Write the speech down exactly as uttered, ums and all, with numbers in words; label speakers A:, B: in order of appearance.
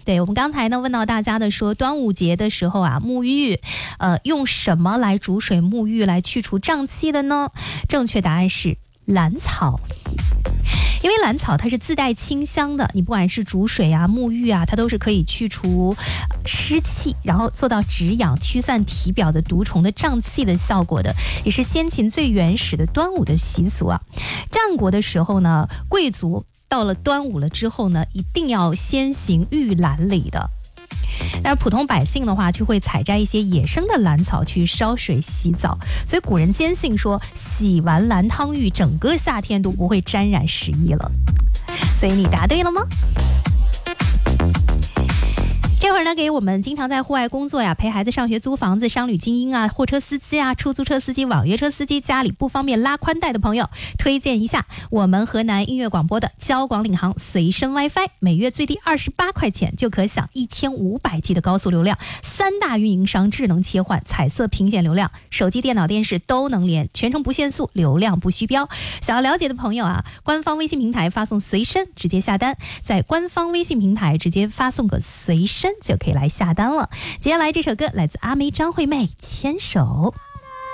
A: 对，我们刚才呢问到大家的说，端午节的时候啊，沐浴，呃，用什么来煮水沐浴来去除胀气的呢？正确答案是兰草。因为兰草它是自带清香的，你不管是煮水啊、沐浴啊，它都是可以去除湿气，然后做到止痒、驱散体表的毒虫的胀气的效果的，也是先秦最原始的端午的习俗啊。战国的时候呢，贵族到了端午了之后呢，一定要先行御兰礼的。但是普通百姓的话，就会采摘一些野生的兰草去烧水洗澡，所以古人坚信说，洗完兰汤浴，整个夏天都不会沾染湿意了。所以你答对了吗？这会儿呢，给我们经常在户外工作呀，陪孩子上学、租房子、商旅精英啊、货车司机啊、出租车司机、网约车司机，家里不方便拉宽带的朋友，推荐一下我们河南音乐广播的交广领航随身 WiFi， 每月最低二十八块钱就可享一千五百 G 的高速流量，三大运营商智能切换、彩色屏显流量，手机、电脑、电视都能连，全程不限速，流量不虚标。想要了解的朋友啊，官方微信平台发送随身直接下单，在官方微信平台直接发送个随身就可以来下单了。接下来这首歌来自阿梅张惠妹，牵手。